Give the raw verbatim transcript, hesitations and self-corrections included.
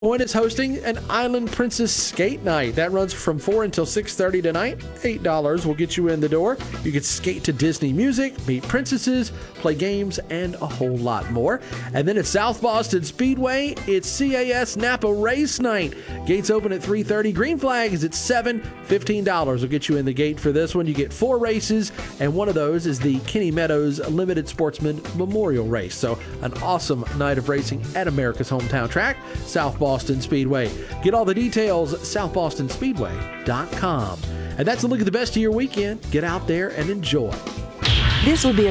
One is hosting an Island Princess Skate Night. That runs from four until six thirty tonight. eight dollars will get you in the door. You can skate to Disney music, meet princesses, play games, and a whole lot more. And then at South Boston Speedway, it's C A S Napa Race Night. Gates open at three thirty. Green flag is at seven. fifteen dollars will get you in the gate for this one. You get four races, and one of those is the Kenny Meadows Limited Sportsman Memorial Race. So an awesome night of racing at America's hometown track, South Boston Speedway. Get all the details, south boston speedway dot com. And that's a look at the best of your weekend. Get out there and enjoy. This will be a